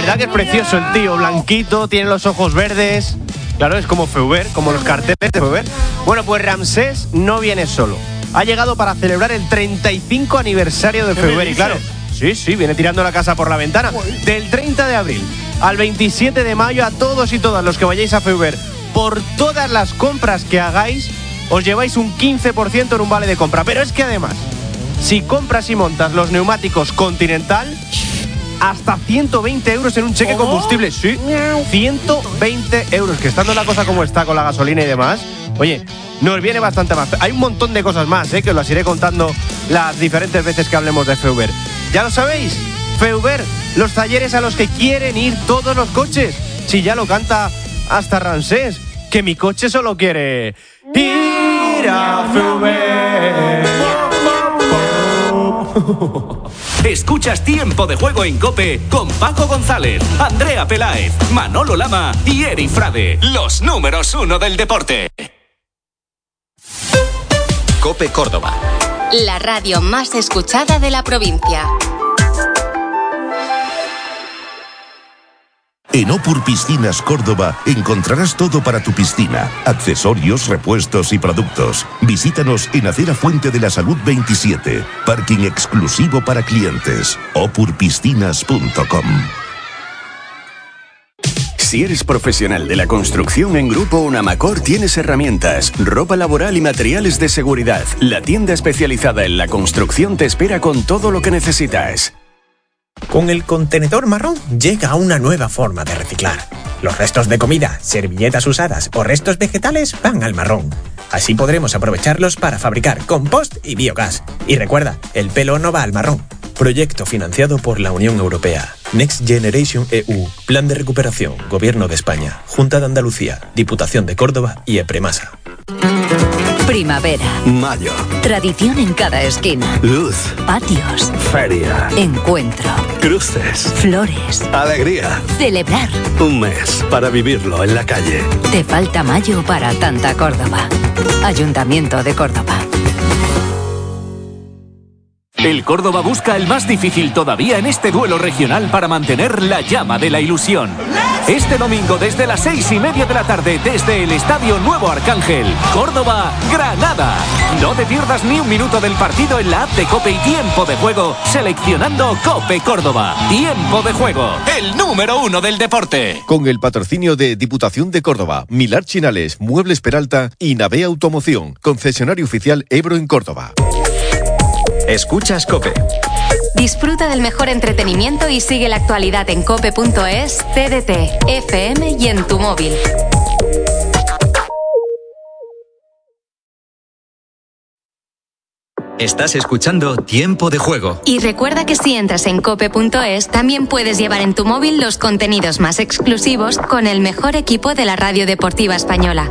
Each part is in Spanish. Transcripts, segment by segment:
verdad que es precioso el tío, blanquito, tiene los ojos verdes. Claro, es como Feuber, como los carteles de Feuber. Bueno, pues Ramsés no viene solo. Ha llegado para celebrar el 35 aniversario de Feuber. Y claro, sí, viene tirando la casa por la ventana. Del 30 de abril al 27 de mayo, a todos y todas los que vayáis a Feuber, por todas las compras que hagáis, os lleváis un 15% en un vale de compra. Pero es que además, si compras y montas los neumáticos Continental, hasta 120 euros en un cheque combustible. Sí, 120 euros, que estando la cosa como está con la gasolina y demás, oye, nos viene bastante más. Hay un montón de cosas más, que os las iré contando las diferentes veces que hablemos de Feuber. Ya lo sabéis, Feuber, los talleres a los que quieren ir todos los coches. Si ya lo canta hasta Ramsés, que mi coche solo quiere ir a Feuber. Escuchas Tiempo de Juego en COPE con Paco González, Andrea Peláez, Manolo Lama y Eri Frade, los números 1 del deporte. COPE Córdoba, la radio más escuchada de la provincia. En Opur Piscinas Córdoba encontrarás todo para tu piscina, accesorios, repuestos y productos. Visítanos en Acera Fuente de la Salud 27, parking exclusivo para clientes. opurpiscinas.com. Si eres profesional de la construcción, en Grupo Unamacor tienes herramientas, ropa laboral y materiales de seguridad. La tienda especializada en la construcción te espera con todo lo que necesitas. Con el contenedor marrón llega una nueva forma de reciclar. Los restos de comida, servilletas usadas o restos vegetales van al marrón. Así podremos aprovecharlos para fabricar compost y biogás. Y recuerda, el pelo no va al marrón. Proyecto financiado por la Unión Europea. Next Generation EU. Plan de recuperación. Gobierno de España. Junta de Andalucía. Diputación de Córdoba y Epremasa. Primavera. mayo, Tradición en cada esquina. luz, Patios. feria, Encuentro. cruces, Flores. alegría. Celebrar. Un mes para vivirlo en la calle. Te falta mayo para tanta Córdoba. Ayuntamiento de Córdoba. El Córdoba busca el más difícil todavía en este duelo regional para mantener la llama de la ilusión. Este domingo desde las 6:30 de la tarde desde el Estadio Nuevo Arcángel, Córdoba-Granada. No te pierdas ni un minuto del partido en la app de COPE y Tiempo de Juego, seleccionando COPE Córdoba. Tiempo de Juego, el número 1 del deporte. Con el patrocinio de Diputación de Córdoba, Milar Chinales, Muebles Peralta y Navea Automoción, concesionario oficial Ebro en Córdoba. Escuchas COPE. Disfruta del mejor entretenimiento y sigue la actualidad en cope.es, TDT, FM y en tu móvil. Estás escuchando Tiempo de Juego. Y recuerda que si entras en cope.es, también puedes llevar en tu móvil los contenidos más exclusivos con el mejor equipo de la radio deportiva española.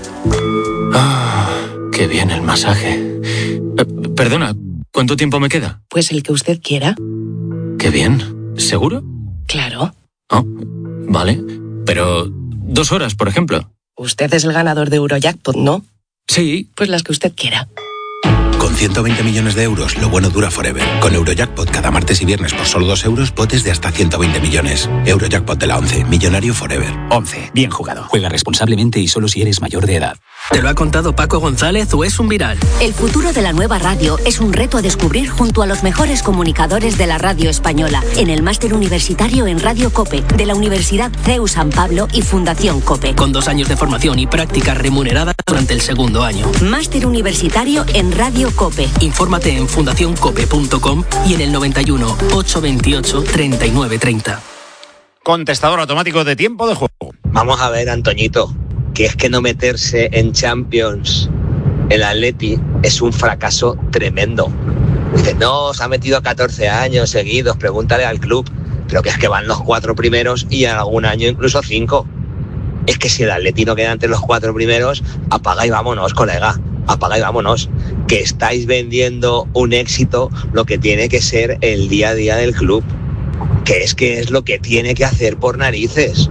Qué bien el masaje. Perdona, ¿cuánto tiempo me queda? Pues el que usted quiera. Qué bien. ¿Seguro? Claro. Oh, vale. Pero 2 horas, por ejemplo. Usted es el ganador de Eurojackpot, ¿no? Sí. Pues las que usted quiera. Con 120 millones de euros, lo bueno dura forever. Con Eurojackpot cada martes y viernes por solo 2 euros, potes de hasta 120 millones. Eurojackpot de la 11, millonario forever. 11, bien jugado. Juega responsablemente y solo si eres mayor de edad. ¿Te lo ha contado Paco González o es un viral? El futuro de la nueva radio es un reto a descubrir junto a los mejores comunicadores de la radio española en el máster universitario en Radio COPE de la Universidad CEU San Pablo y Fundación COPE. Con 2 años de formación y prácticas remuneradas durante el segundo año. Máster universitario en Radio COPE. Infórmate en fundacioncope.com y en el 91 828 3930. Contestador automático de Tiempo de Juego. Vamos a ver, Antoñito, que es que no meterse en Champions el Atleti es un fracaso tremendo. Dice, no, se ha metido 14 años seguidos, pregúntale al club. Pero que es que van los 4 primeros y en algún año incluso 5. Es que si el Atleti no queda entre los 4 primeros, apaga y vámonos, colega. Apaga y vámonos. Que estáis vendiendo un éxito lo que tiene que ser el día a día del club. Que es lo que tiene que hacer por narices.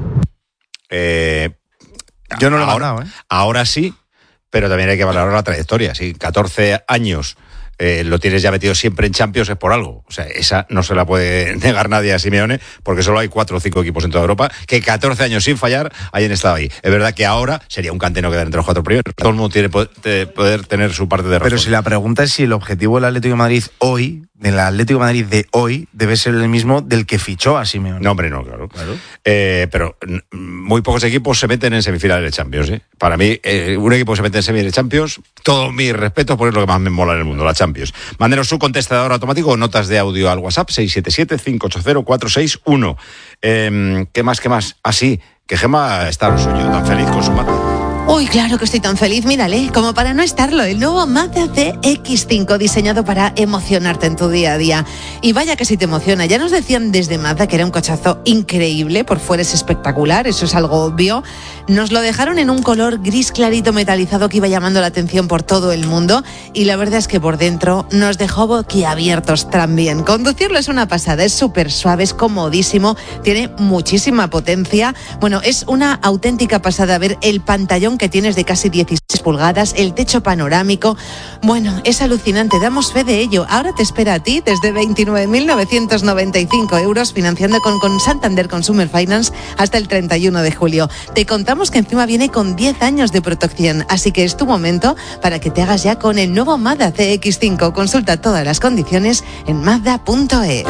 Yo no lo he valorado, ¿eh? Ahora sí, pero también hay que valorar la trayectoria. Sí, 14 años lo tienes ya metido siempre en Champions, es por algo. O sea, esa no se la puede negar nadie a Simeone, porque solo hay 4 o 5 equipos en toda Europa que 14 años sin fallar hayan estado ahí. Es verdad que ahora sería un canteno quedar entre los 4 primeros. Todo el mundo tiene poder tener su parte de razón. Pero si la pregunta es si el objetivo del Atlético de Madrid hoy, del Atlético de Madrid de hoy, debe ser el mismo del que fichó a Simeone. No, hombre, no, claro. Pero muy pocos equipos se meten en semifinales de Champions. Para mí, un equipo que se mete en semifinales de Champions, todos mis respetos, porque es lo que más me mola en el mundo, la Champions. Mándenos su contestador automático o notas de audio al WhatsApp 677-580-461. ¿Qué más? Sí, que Gemma está lo suyo, tan feliz con su madre. Uy, claro que estoy tan feliz, mírale, como para no estarlo, el nuevo Mazda CX-5 diseñado para emocionarte en tu día a día. Y vaya que si te emociona, ya nos decían desde Mazda que era un cochazo increíble, por fuera es espectacular, eso es algo obvio. Nos lo dejaron en un color gris clarito metalizado que iba llamando la atención por todo el mundo y la verdad es que por dentro nos dejó boquiabiertos también. Conducirlo es una pasada, es súper suave, es comodísimo, tiene muchísima potencia. Bueno, es una auténtica pasada ver el pantallón que tienes de casi 16 pulgadas, el techo panorámico. Bueno, es alucinante, damos fe de ello. Ahora te espera a ti desde 29.995 euros financiando con Santander Consumer Finance hasta el 31 de julio. Te contamos que encima viene con 10 años de protección, así que es tu momento para que te hagas ya con el nuevo Mazda CX-5. Consulta todas las condiciones en Mazda.es.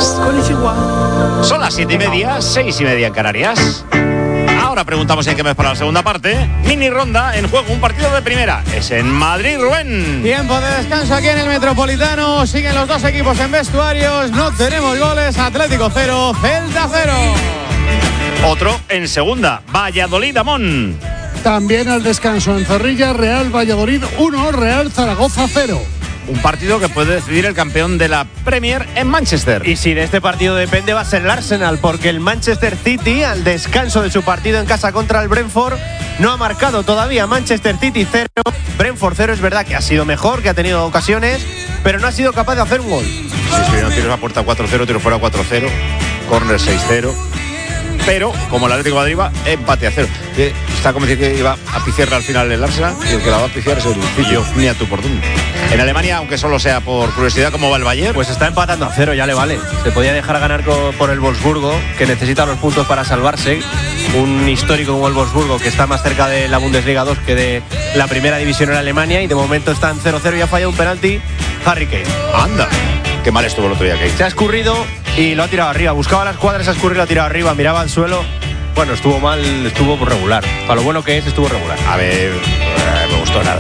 Son las 7:30, 6:30 en Canarias. Ahora preguntamos en qué mes para la segunda parte. Mini ronda en juego, un partido de primera. Es en Madrid, Rubén. Tiempo de descanso aquí en el Metropolitano. Siguen los dos equipos en vestuarios. No tenemos goles. Atlético 0, Celta 0. Otro en segunda, Valladolid-Amón. También al descanso en Zorrilla, Real Valladolid 1, Real Zaragoza 0. Un partido que puede decidir el campeón de la Premier en Manchester. Y si de este partido depende va a ser el Arsenal, porque el Manchester City, al descanso de su partido en casa contra el Brentford, no ha marcado todavía. Manchester City 0, Brentford 0. Es verdad que ha sido mejor, que ha tenido ocasiones, pero no ha sido capaz de hacer un gol. Sí, no tiros a puerta 4-0, tiro fuera 4-0, córner 6-0. Pero, como el Atlético de Madrid va, empate a 0. Está como decir que iba a pifiar al final el Arsenal, y el que la va a pifiar es el Fillo, ni a tu por dónde. En Alemania, aunque solo sea por curiosidad, ¿cómo va el Bayern? Pues está empatando a 0, ya le vale. Se podía dejar ganar por el Wolfsburgo, que necesita los puntos para salvarse. Un histórico como el Wolfsburgo, que está más cerca de la Bundesliga 2 que de la primera división en Alemania, y de momento está en 0-0 y ha fallado un penalti Harry Kane. Anda, qué mal estuvo el otro día Kane. Se ha escurrido y lo ha tirado arriba. Buscaba las cuadras, se ha escurrido y lo ha tirado arriba. Miraba al suelo. Bueno, estuvo mal, estuvo regular. Para lo bueno que es, estuvo regular. A ver, me gustó nada.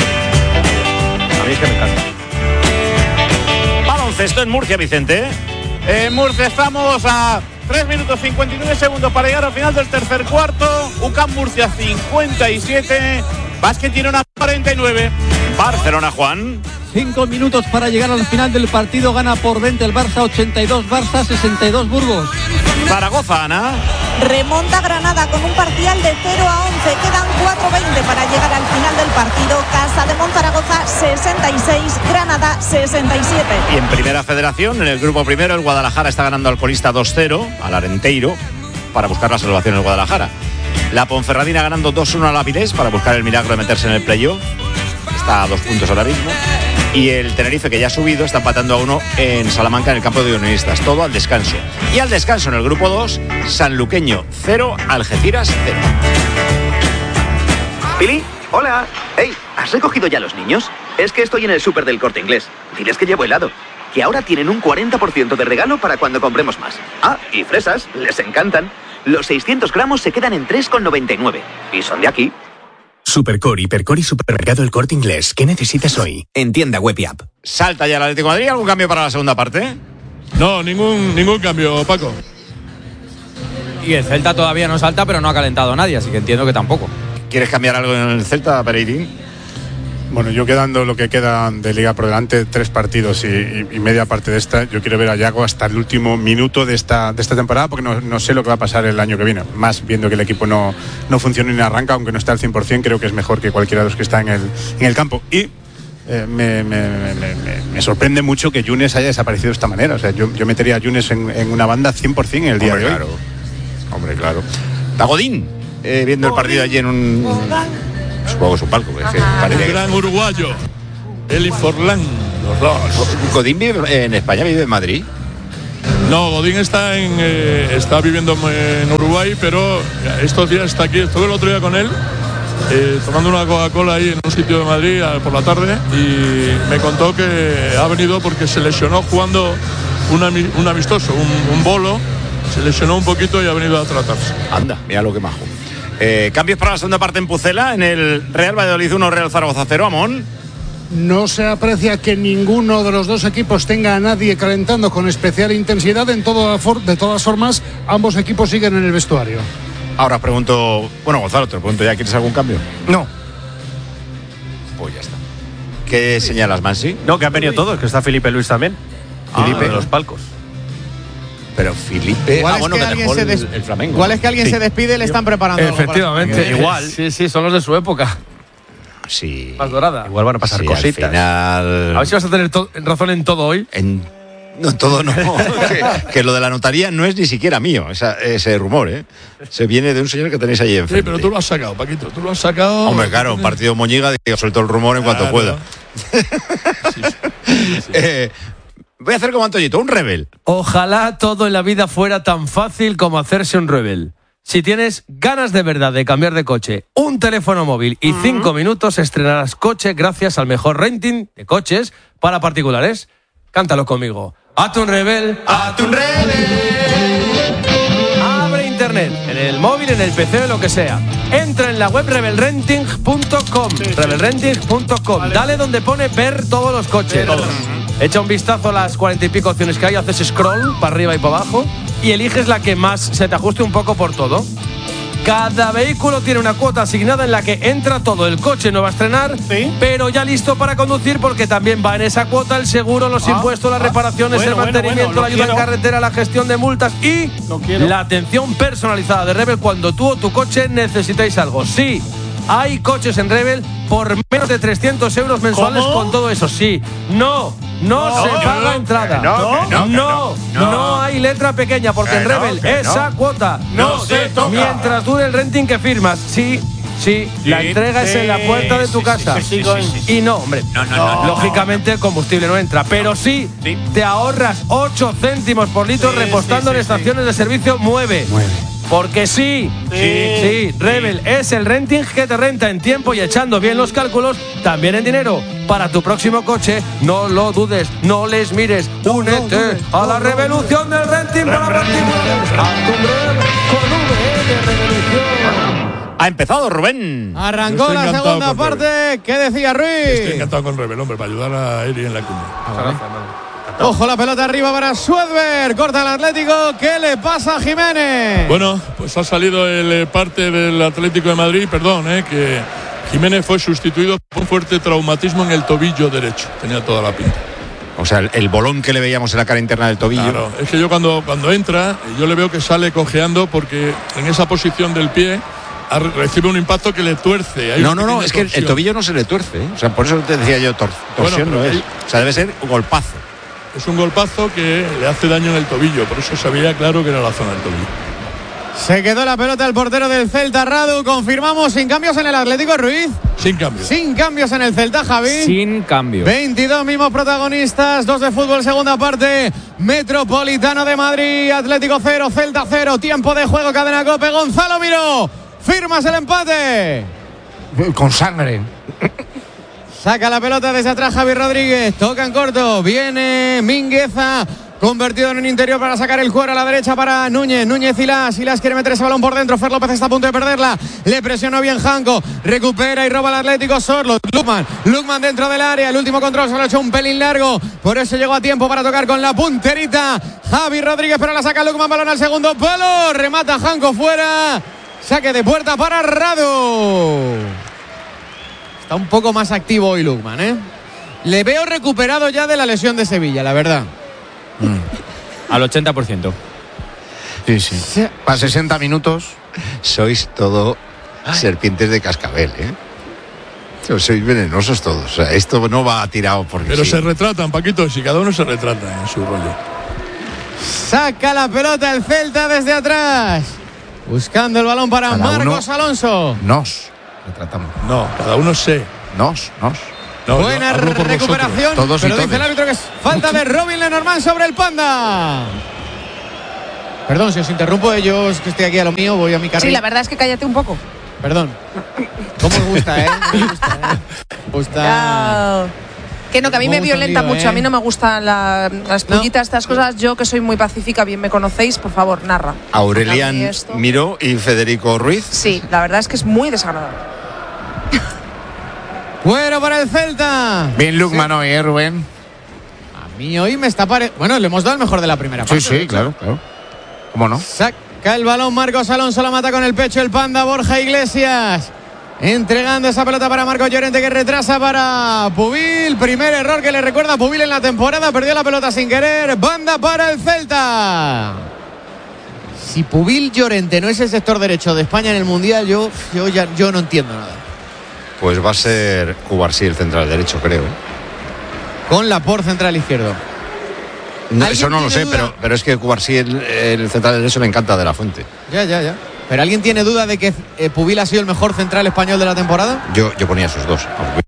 A mí es que me encanta. Baloncesto en Murcia, Vicente. En Murcia estamos a 3 minutos 59 segundos para llegar al final del tercer cuarto. UCAM Murcia 57, Básquet Girona 49. Barcelona, Juan. 5 minutos para llegar al final del partido. Gana por 20 el Barça, 82 Barça, 62 Burgos. Zaragoza, Ana. Remonta Granada con un parcial de 0-11. Quedan 4:20 para llegar al final del partido. Casa de Monzaragoza 66, Granada 67. Y en Primera Federación, en el grupo primero, el Guadalajara está ganando al colista 2-0, al Arenteiro, para buscar la salvación en el Guadalajara. La Ponferradina ganando 2-1 al Avilés para buscar el milagro de meterse en el playoff. Está a 2 puntos ahora mismo. Y el Tenerife, que ya ha subido, está empatando a 1 en Salamanca, en el campo de Unionistas. Todo al descanso. Y al descanso en el grupo 2, Sanluqueño 0, Algeciras 0. Pili, hola. Hey, ¿has recogido ya los niños? Es que estoy en el súper del Corte Inglés. Diles que llevo helado. Que ahora tienen un 40% de regalo para cuando compremos más. Ah, y fresas, les encantan. Los 600 gramos se quedan en 3,99. Y son de aquí. Supercore, Hipercore y Supermercado El Corte Inglés. ¿Qué necesitas hoy? En tienda web y app. ¿Salta ya el Atlético de Madrid? ¿Algún cambio para la segunda parte? No, ningún cambio, Paco. Y el Celta todavía no salta, pero no ha calentado a nadie, así que entiendo que tampoco. ¿Quieres cambiar algo en el Celta, Pereirín? Bueno, yo quedando lo que queda de Liga por delante, 3 partidos y media parte de esta, yo quiero ver a Yago hasta el último minuto de esta temporada, porque no sé lo que va a pasar el año que viene. Más viendo que el equipo no funciona ni arranca, aunque no está al 100%, creo que es mejor que cualquiera de los que está en el campo. Y me sorprende mucho que Yunes haya desaparecido de esta manera. O sea, yo metería a Yunes en una banda 100% en el día de hoy. Hombre, claro. Dagodín, viendo el partido allí en un... Supongo que es un palco. El gran uruguayo, Eli Forlán. Los dos. ¿Godín vive en España, vive en Madrid? No, Godín está viviendo en Uruguay, pero estos días está aquí. Estuve el otro día con él, tomando una Coca-Cola ahí en un sitio de Madrid por la tarde, y me contó que ha venido porque se lesionó jugando un amistoso, un bolo. Se lesionó un poquito y ha venido a tratarse. Anda, mira lo que majo. Cambios para la segunda parte en Pucela, en el Real Valladolid 1, Real Zaragoza 0, Amón. No se aprecia que ninguno de los dos equipos tenga a nadie calentando con especial intensidad. De todas formas, ambos equipos siguen en el vestuario. Ahora pregunto, bueno, Gonzalo, te lo pregunto ya, ¿quieres algún cambio? No. Pues ya está. ¿Qué señalas, Mansi? No, que han venido todos, que está Felipe Luis también. Felipe de los palcos. Pero Felipe, bueno, que dejó el Flamengo. Igual es que alguien se despide y le están preparando. Efectivamente, igual. Sí, son los de su época. Sí. Más dorada. Igual van a pasar cositas. Al final... A ver si vas a tener razón en todo hoy. No, todo no. que lo de la notaría no es ni siquiera mío, ese rumor, ¿eh? Se viene de un señor que tenéis ahí enfrente. Sí, pero tú lo has sacado, Paquito, tú lo has sacado. Hombre, claro, un partido Moñiga, suelto el rumor en cuanto pueda. Voy a hacer como Antoñito, un rebel. Ojalá todo en la vida fuera tan fácil como hacerse un rebel. Si tienes ganas de verdad de cambiar de coche, un teléfono móvil y 5 minutos, estrenarás coche gracias al mejor renting de coches para particulares. Cántalo conmigo. ¡Hazte un rebel! ¡Hazte un rebel! Abre internet, en el móvil, en el PC, en lo que sea. Entra en la web rebelrenting.com. Rebelrenting.com. Vale. Dale donde pone ver todos los coches. Echa un vistazo a las 40 y pico opciones que hay, haces scroll para arriba y para abajo y eliges la que más se te ajuste un poco por todo. Cada vehículo tiene una cuota asignada en la que entra todo. El coche no va a estrenar, pero ya listo para conducir, porque también va en esa cuota el seguro, los impuestos, las reparaciones, el mantenimiento, la ayuda en carretera, la gestión de multas y la atención personalizada de Rebel cuando tú o tu coche necesitáis algo. Sí, hay coches en Rebel por menos de 300 euros mensuales. ¿Cómo? Con todo eso, sí. No se paga entrada. No hay letra pequeña, porque en Rebel esa cuota no se toca. Mientras dure el renting que firmas. Sí, la entrega es en la puerta de tu casa. Y no, hombre, lógicamente el combustible no entra, pero sí te ahorras 8 céntimos por litro repostando en estaciones de servicio Mueve. Porque sí, Rebel es el renting que te renta en tiempo y echando bien los cálculos, también en dinero. Para tu próximo coche, no lo dudes, no les mires. Únete a la revolución del renting para particulares. A tu Rebel con V de revolución. Ha empezado, Rubén. Arrancó la segunda parte. ¿Qué decía Ruiz? Estoy encantado con Rebel, hombre, para ayudar a Eri en la cuña. Ojo, la pelota arriba para Schwedberg. Corta el Atlético. ¿Qué le pasa a Jiménez? Bueno, pues ha salido el parte del Atlético de Madrid. Perdón, que Jiménez fue sustituido por un fuerte traumatismo en el tobillo derecho. Tenía toda la pinta. O sea, el bolón que le veíamos en la cara interna del tobillo. Claro, es que yo cuando entra, yo le veo que sale cojeando porque en esa posición del pie recibe un impacto que le tuerce. Hay no, es que el tobillo no se le tuerce, ¿eh? O sea, por eso te decía yo, torsión no es. O sea, debe ser un golpazo. Es un golpazo que le hace daño en el tobillo, por eso se veía claro que era la zona del tobillo. Se quedó la pelota el portero del Celta, Radu. Confirmamos, sin cambios en el Atlético, Ruiz. Sin cambios. Sin cambios en el Celta, Javi. Sin cambios. 22 mismos protagonistas, 2 de fútbol, segunda parte. Metropolitano de Madrid, Atlético 0, Celta 0. Tiempo de juego, cadena COPE. Gonzalo Miró, firmas el empate. Con sangre. Saca la pelota desde atrás Javi Rodríguez. Toca en corto. Viene Mingueza. Convertido en un interior para sacar el cuero a la derecha para Núñez. Núñez y Silas quiere meter ese balón por dentro. Fer López está a punto de perderla. Le presionó bien Janko. Recupera y roba el Atlético Sorlo. Lukman dentro del área. El último control se lo ha hecho un pelín largo. Por eso llegó a tiempo para tocar con la punterita Javi Rodríguez, pero la saca Lukman. Balón al segundo palo. Remata Janko fuera. Saque de puerta para Radu. Está un poco más activo hoy Lukman, ¿eh? Le veo recuperado ya de la lesión de Sevilla, la verdad. Al 80%. Sí. Para 60 minutos. Sois todo serpientes de cascabel, ¿eh? Sois venenosos todos. O sea, esto no va tirado porque pero sí. Se retratan, Paquito, si cada uno se retrata en su rollo. Saca la pelota el Celta desde atrás. Buscando el balón para cada Marcos Alonso. Nos retratamos. No, cada uno se. Nos. No, buena recuperación. Todos pero y dice el árbitro que es falta de Robin Lenormand sobre el Panda. Perdón, si os interrumpo, yo es que estoy aquí a lo mío, voy a mi carril. Sí, la verdad es que cállate un poco. Perdón. ¿Cómo os gusta, eh? Me gusta. Que no, que a mí me violenta mucho. A mí no me gustan las pullitas, estas cosas. Yo, que soy muy pacífica, bien me conocéis, por favor, narra. Aurelian Miró y Federico Ruiz. Sí, la verdad es que es muy desagradable. Fuera para el Celta. Bien Lukman hoy, Rubén. A mí hoy me está Bueno, le hemos dado el mejor de la primera parte. Sí, claro. ¿Cómo no? Saca el balón Marcos Alonso, la mata con el pecho el Panda. Borja Iglesias entregando esa pelota para Marcos Llorente, que retrasa para Pubil. Primer error que le recuerda a Pubil en la temporada. Perdió la pelota sin querer. Banda para el Celta. Si Pubil Llorente no es el sector derecho de España en el Mundial, yo no entiendo nada. Pues va a ser Cubarsí el central derecho, creo. Con Laporte central izquierdo. No, eso no lo sé, pero es que Cubarsí el central derecho me encanta de la Fuente. Ya. ¿Pero alguien tiene duda de que Pubil ha sido el mejor central español de la temporada? Yo ponía esos dos.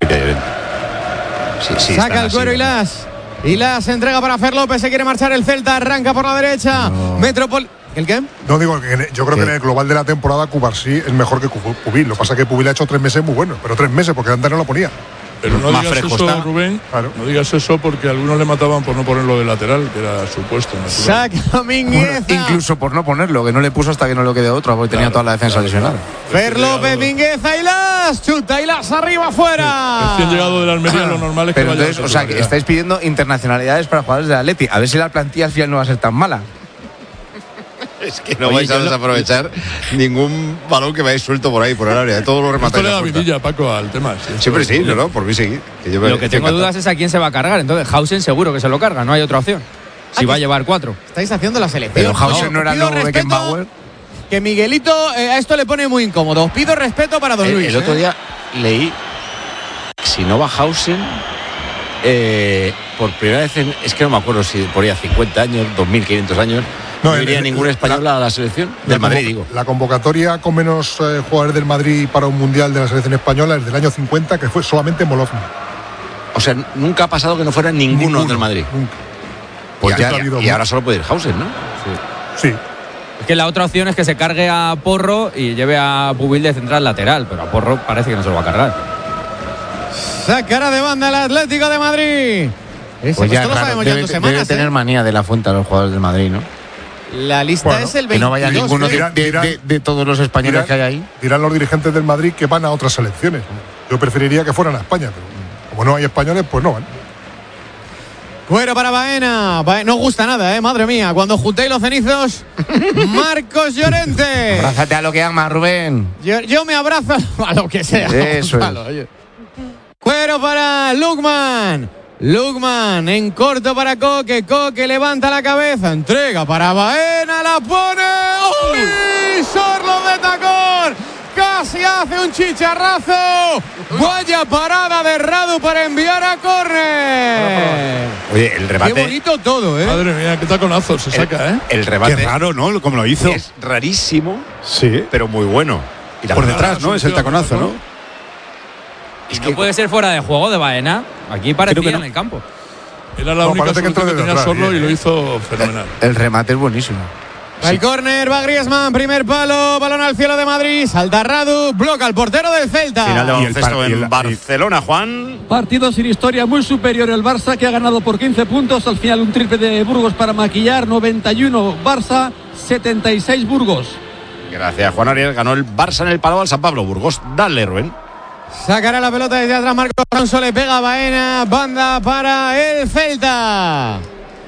Sí, saca el cuero Ilas entrega para Fer López. Se quiere marchar el Celta. Arranca por la derecha. ¿El qué? No, digo que yo creo que en el global de la temporada Cubarsí es mejor que Pubil. Lo que pasa es que Pubil ha hecho 3 meses muy buenos, pero 3 meses porque antes no lo ponía. Pero no digas eso, Rubén. Claro. No digas eso porque algunos le mataban por no ponerlo de lateral, que era su puesto. Saca Mingueza. Incluso por no ponerlo, que no le puso hasta que no lo quede otro, porque tenía toda la defensa lesionada. Fer López, Mingueza, Ilas. Chuta Ilas arriba, afuera. Recién llegado de la Almería, lo normal es que pero vaya. Entonces, o sea, que estáis pidiendo internacionalidades para jugadores de Atleti. A ver si la plantilla al final no va a ser tan mala. Es que no vais a desaprovechar ningún balón que vayáis suelto por ahí, por el área. De todos los remates. Esto le da vidilla, Paco, al tema. Siempre sí, no, por mí seguir. Lo que tengo dudas es a quién se va a cargar. Entonces, Hausen seguro que se lo carga, no hay otra opción. Si va a llevar 4. Estáis haciendo la selección. Pero Hausen no era el nuevo Beckenbauer. Que Miguelito a esto le pone muy incómodo. Os pido respeto para Don Luis. El otro día leí, si no va Hausen, por primera vez, es que no me acuerdo si por ahí a 50 años, 2.500 años, no iría ningún español a la selección del Madrid, digo. La convocatoria con menos jugadores del Madrid para un mundial de la selección española es del año 50, que fue solamente Molovny. O sea, nunca ha pasado que no fuera ninguno del Madrid. Nunca. Pues y ahora solo puede ir Hausen, ¿no? Sí. Es que la otra opción es que se cargue a Porro y lleve a Pubil de central lateral, pero a Porro parece que no se lo va a cargar. Sacará de banda el Atlético de Madrid. Pues ya, esto lo sabemos ya en 2 semanas. Debe tener manía de la Fuente a los jugadores del Madrid, ¿no? La lista es el 22. Que no vaya ninguno de todos los españoles que hay ahí. Dirán los dirigentes del Madrid que van a otras selecciones. Yo preferiría que fueran a España, pero como no hay españoles, pues no van. Fuera para Baena. No gusta nada, madre mía. Cuando juntéis los cenizos, Marcos Llorente. Abrázate a lo que amas, Rubén. Yo me abrazo a lo que sea. Eso Cuero para Lukman. Lukman en corto para Coque. Coque levanta la cabeza. Entrega para Baena. La pone. ¡Uy! Sorlo de tacón. Casi hace un chicharrazo. Vaya parada de Radu para enviar a córner. Oye, el remate. Qué bonito todo, Madre mía, qué taconazo se saca, El remate. Qué raro, ¿no? Como lo hizo. Es rarísimo. Sí. Pero muy bueno. Y por detrás, ¿no? Es el taconazo, ¿no? Es que no puede ser fuera de juego de Baena. Aquí parecía en el campo. Era la única solución que tenía Sorlo y lo hizo fenomenal. El remate es buenísimo. El córner va Griezmann, primer palo, balón al cielo de Madrid, salta Radu, bloca al portero del Celta. Final de baloncesto en Barcelona, Juan. Partido sin historia, muy superior el Barça, que ha ganado por 15 puntos. Al final un triple de Burgos para maquillar, 91 Barça, 76 Burgos. Gracias, Juan Ariel. Ganó el Barça en el Palau al San Pablo Burgos. Dale, Rubén. Sacará la pelota desde atrás Marcos Alonso, le pega a Baena, banda para el Celta.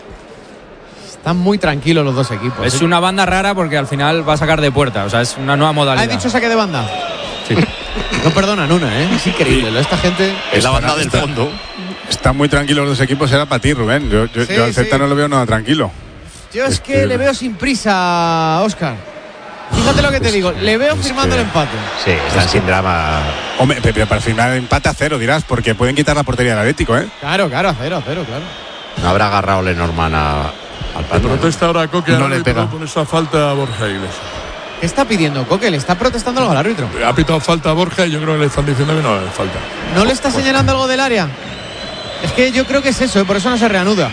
Están muy tranquilos los dos equipos. Es una banda rara porque al final va a sacar de puerta. O sea, es una nueva modalidad. ¿Has dicho saque de banda? Sí. No perdonan una, Es increíble. Esta gente. Es la banda del fondo. Están muy tranquilos los dos equipos. Era para ti, Rubén. Yo al Celta no lo veo nada tranquilo. Yo es que le veo sin prisa, Óscar. Fíjate lo que te digo. Le veo firmando el empate. Sí, están sin drama. Hombre, pero para firmar el empate a 0, dirás, porque pueden quitar la portería del Atlético, Claro, a 0, claro. No habrá agarrado Lenormand al patrón. Protesta ahora Coque, no le pega por esa falta a Borja Iglesias. ¿Qué está pidiendo Coque? ¿Le está protestando algo al árbitro? Ha pitado falta a Borja y yo creo que le están diciendo que no es falta. ¿No le está señalando algo del área? Es que yo creo que es eso, por eso no se reanuda.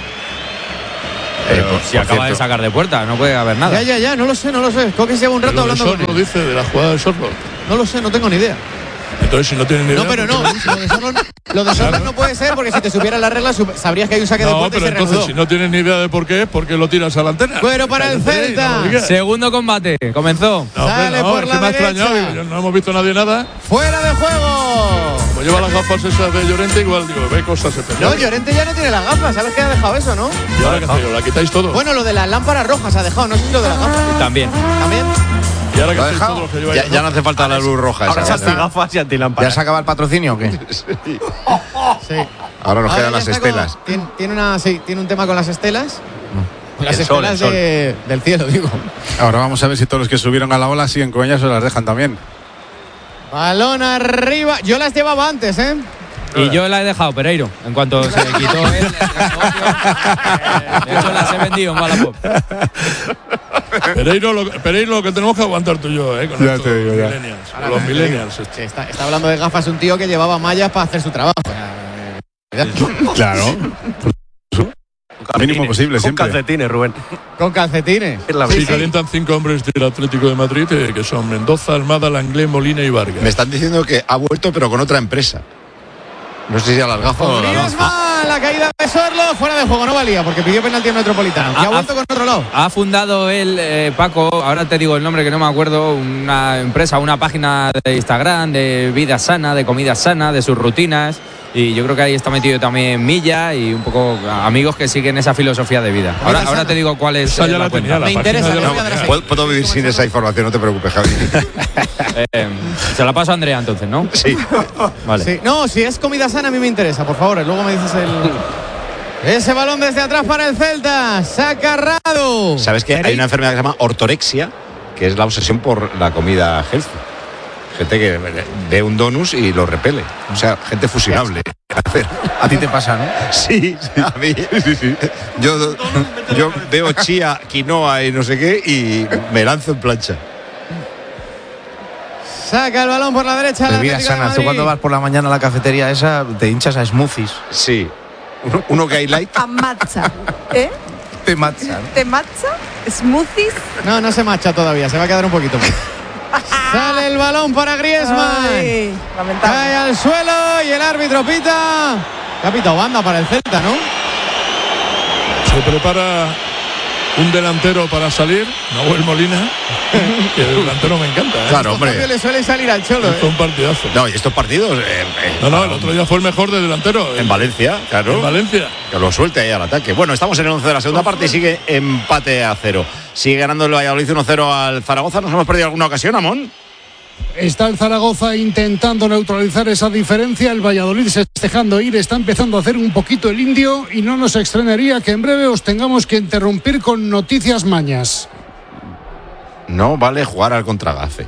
Si acaba de sacar de puerta, no puede haber nada. Ya, no lo sé. Coque se lleva un rato hablando con él. Dice de la jugada de Sorlo. No lo sé, no tengo ni idea. Entonces, si no tienen ni idea. No, pero no. Lo de Sorlo no puede ser, porque si te supieras las reglas, sabrías que hay un saque de puerta y se reanudó. Entonces, si no tienes ni idea de por qué es, ¿por qué lo tiras a la antena? Pero para el Celta. Segundo combate, comenzó. Sale por la derecha. No hemos visto nadie nada. ¡Fuera de juego! Como lleva las gafas esas de Llorente, igual digo, ve cosas especiales. No, Llorente ya no tiene las gafas. ¿Sabes que ha dejado eso, no? ¿Y ahora qué hacéis? ¿La quitáis todo? Bueno, lo de las lámparas rojas ha dejado, no sé si lo de las gafas. También. ¿Y ahora qué hacéis todo lo que lleváis? Ya no hace falta la luz roja. Ahora se gafas y antilámparas. ¿Ya se acaba el patrocinio o qué? Sí. Ahora nos quedan ya las está estelas. Tiene un tema con las estelas. Las El sol, estelas del cielo, digo. Ahora vamos a ver si todos los que subieron a la ola siguen con ellas o las dejan también. Balón arriba. Yo las llevaba antes, ¿eh? Y yo la he dejado, Pereiro. En cuanto se quitó él, de hecho las he vendido en Wallapop. Pereiro, lo que tenemos que aguantar tú y yo, con ya te digo, ya. Los millennials. Está hablando de gafas un tío que llevaba mallas para hacer su trabajo. Claro. Mínimo posible, siempre. Con calcetines, Rubén. Con calcetines. Sí, calientan 5 hombres del Atlético de Madrid, que son Mendoza, Almada, Langlés, Molina y Vargas. Me están diciendo que ha vuelto, pero con otra empresa. No sé si a las gafas o a las gafas. La caída de Sorlo, fuera de juego, no valía, porque pidió penalti en Metropolitano. Que ha vuelto con otro lado. Ha fundado él, Paco, ahora te digo el nombre que no me acuerdo, una empresa, una página de Instagram de vida sana, de comida sana, de sus rutinas. Y yo creo que ahí está metido también Milla y un poco amigos que siguen esa filosofía de vida. Ahora te digo cuál es la cuenta. Me interesa. Puedo vivir sin esa información, no te preocupes, Javi. Se la paso a Andrea entonces, ¿no? Sí. Vale. Sí. No, si es comida sana a mí me interesa, por favor. Luego me dices ese balón desde atrás para el Celta. Saca Radu. ¿Sabes que hay una enfermedad que se llama ortorexia, que es la obsesión por la comida healthy? Gente que ve un donus y lo repele. O sea, gente fusilable. A ti te pasa, ¿no? Sí, a mí. Sí. Yo veo chía, quinoa y no sé qué y me lanzo en plancha. Saca el balón por la derecha. Bebidas sanas. Tú cuando vas por la mañana a la cafetería esa, te hinchas a smoothies. Sí. Uno que hay light. A matcha. ¿Eh? Te matcha. ¿Te matcha? ¿Smoothies? No se marcha todavía. Se va a quedar un poquito más. Sale el balón para Griezmann. Cae al suelo y el árbitro pita. Ha pitado banda para el Celta, ¿no? Se prepara un delantero para salir, Nahuel Molina. Que el delantero me encanta. Claro, hombre. Le suele salir al Cholo. Esto es un partidazo. No, y estos partidos. No, el otro día fue el mejor de delantero. En Valencia, claro. En Valencia. Que lo suelte ahí al ataque. Bueno, estamos en el 11 de la segunda parte y sigue empate a 0. Sigue ganando el Valladolid 1-0 al Zaragoza. ¿Nos hemos perdido alguna ocasión, Amón? Está el Zaragoza intentando neutralizar esa diferencia. El Valladolid se está dejando ir, está empezando a hacer un poquito el indio y no nos extrañaría que en breve os tengamos que interrumpir con noticias mañas. No vale jugar al contragafe.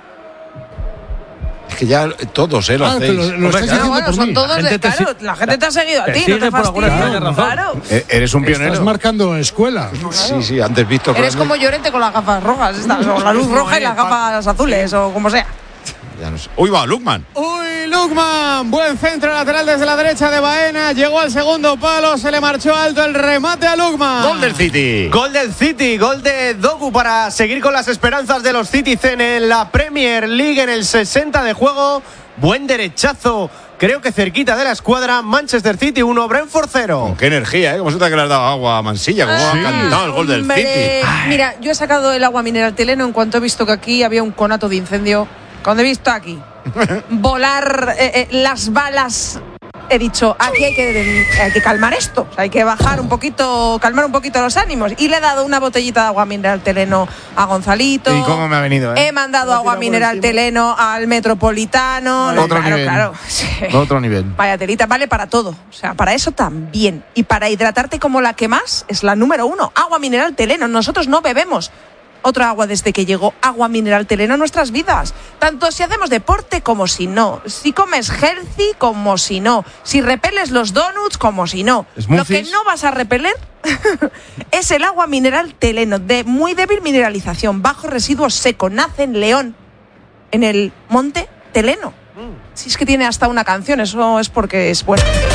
Es que ya todos lo hacéis. Lo estáis haciendo por son mí. todos la gente te ha seguido a ti, no te fastidies. Claro. Eres un pionero. Estás marcando escuela. Sí, antes visto. Eres como Llorente con las gafas rojas, o la luz roja y las gafas azules, o como sea. Ya no sé. Uy, va, Lukman. Lukman, buen centro lateral desde la derecha de Baena, llegó al segundo palo, se le marchó alto el remate a Lukman. Gol del City. Gol del City, gol de Doku para seguir con las esperanzas de los Citizen en la Premier League en el 60 de juego. Buen derechazo, creo que cerquita de la escuadra. Manchester City 1, Brentford 0. Con qué energía, Como se nota que le has dado agua a Mansilla, como ha cantado el gol del City. Mira, yo he sacado el agua mineral Teleno en cuanto he visto que aquí había un conato de incendio. Cuando he visto aquí volar las balas, he dicho, aquí hay que calmar esto, o sea, hay que bajar un poquito, calmar un poquito los ánimos. Y le he dado una botellita de agua mineral Teleno a Gonzalito. ¿Y cómo me ha venido? He mandado agua mineral Teleno al Metropolitano. Otro nivel. Claro. Sí. Otro nivel. Vaya telita, vale para todo. O sea, para eso también. Y para hidratarte como la que más, es la número 1. Agua mineral Teleno. Nosotros no bebemos otro agua desde que llegó Agua Mineral Teleno a nuestras vidas. Tanto si hacemos deporte como si no. Si comes healthy como si no. Si repeles los donuts como si no. ¿Smoothies? Lo que no vas a repeler es el agua mineral Teleno, de muy débil mineralización, bajo residuo seco. Nace en León, en el monte Teleno. Si es que tiene hasta una canción, eso es porque es bueno.